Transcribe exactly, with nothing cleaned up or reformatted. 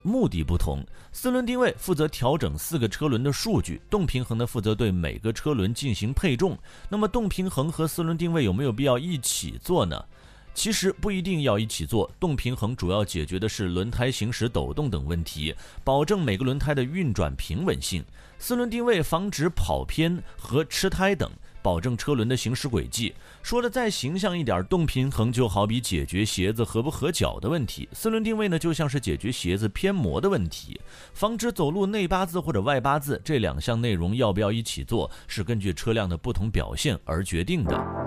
目的不同，四轮定位负责调整四个车轮的数据，动平衡呢负责对每个车轮进行配重。那么动平衡和四轮定位有没有必要一起做呢？其实不一定要一起做，动平衡主要解决的是轮胎行驶抖动等问题，保证每个轮胎的运转平稳性。四轮定位防止跑偏和吃胎等，保证车轮的行驶轨迹。说的再形象一点，动平衡就好比解决鞋子合不合脚的问题，四轮定位呢就像是解决鞋子偏磨的问题。防止走路内八字或者外八字，这两项内容要不要一起做，是根据车辆的不同表现而决定的。